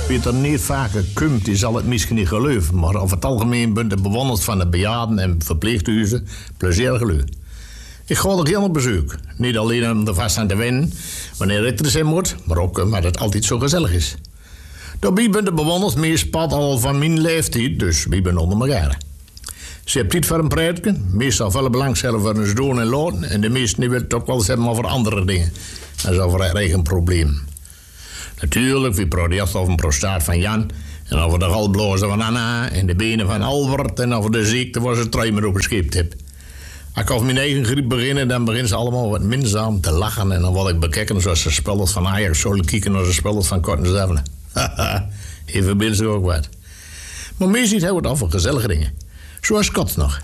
Wie er niet vaker komt, die zal het misschien niet geloven. Maar over het algemeen bent de bewoners van de bejaarden en verpleeghuizen plezierig geluk. Ik ga er heel op bezoek. Niet alleen om er vast aan te wennen wanneer ik er zijn moet, maar ook omdat het altijd zo gezellig is. Daarbij zijn de bewoners meestal al van mijn leeftijd, dus wie ben onder elkaar. Ze hebben tijd voor een praatje, meestal veel belangstelling voor hun doen en laten, en de meesten willen het ook wel eens hebben over andere dingen. Dat is over hun eigen probleem. Natuurlijk, we praten eerst over een prostaat van Jan, en over de galblazen van Anna, en de benen van Albert, en over de ziekte waar ze truimen op gescheept heb. Als ik over mijn eigen griep beginnen, dan beginnen ze allemaal wat minzaam te lachen, en dan word ik bekeken zoals de spelers van Ajax zullen kijken naar de spelers van Kortensdevelen. Haha, hier verbeelden ze ook wat. Maar meestal hebben we het over gezellige dingen. Zoals Kots nog.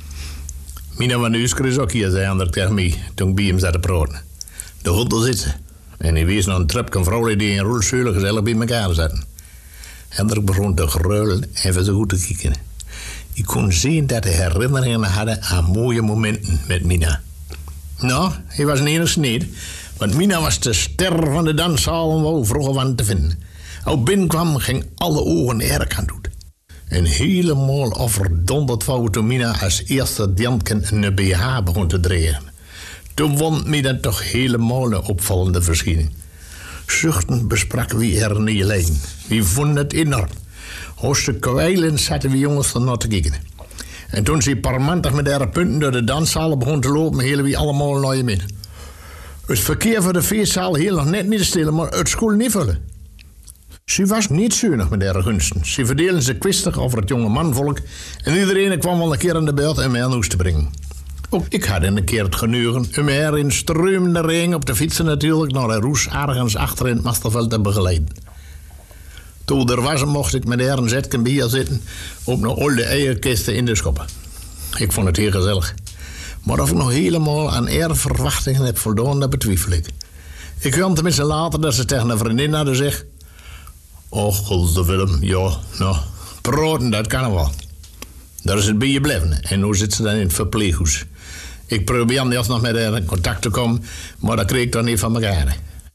Mina van Usker is ook hier, zei Ander tegen mij, toen ik bij hem zat te praten. De hotel zitten. En hij wees naar een trapje vrouwen die in rolstoelen gezellig bij elkaar zaten. Hendrik begon te gruilen en even zo goed te kijken. Ik kon zien dat hij herinneringen hadden aan mooie momenten met Mina. Nou, hij was een enigste niet, want Mina was de ster van de danszaal en wou vroeger van te vinden. Als binnenkwam, ging alle ogen erg aan doen. En helemaal overdonderd wou toen Mina als eerste Djantken een BH begon te draaien. Toen vond Mina toch helemaal een opvallende verschijning. Zuchtend bespraken we er niet alleen. We vonden het enorm. Hoogste kwijlen zaten we jongens er naar te kijken. En toen ze parmantig met haar punten door de danszalen begon te lopen, hielden we allemaal naar je midden. Het verkeer voor de feestzaal hield nog net niet stil, maar het school niet vullen. Ze was niet zuinig met haar gunsten. Ze verdeelden ze kwistig over het jonge manvolk en iedereen kwam wel een keer aan de beurt om mij aan huis te brengen. Ook ik had een keer het genoegen om mij in stromende regen op de fietsen natuurlijk naar de roes ergens achter in het Masterveld te begeleiden. Toen er was, mocht ik met haar een zetken bier zitten op een oude eierkisten in de schoppen. Ik vond het heel gezellig. Maar of ik nog helemaal aan haar verwachtingen heb voldaan, dat betwijfel ik. Ik kwam tenminste later dat ze tegen een vriendin hadden gezegd: "Och, Gods Willem, ja, nou, praten, dat kan wel. Daar is het bij je blijven. En nu zit ze dan in het verpleeghuis. Ik probeer eerst nog met haar in contact te komen, maar dat kreeg ik dan niet van elkaar.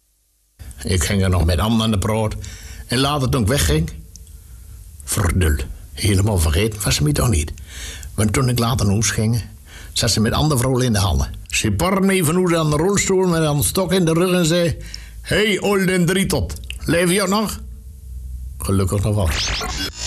Ik ging er nog met anderen aan de praat. En later toen ik wegging, verdul, helemaal vergeten was ze me toch niet. Want toen ik later naar huis ging, zat ze met andere vrouwen in de handen. Ze parde me van hoe aan de rolstoel met een stok in de rug en zei: "Hey, oude drietot, leef je ook nog?" Gelukkig nog wel.